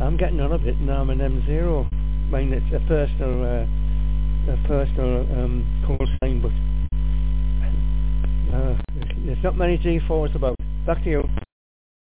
I'm getting on a bit now. I'm an M0. I mean, it's a personal call sign, but there's not many G4s about. Back to you.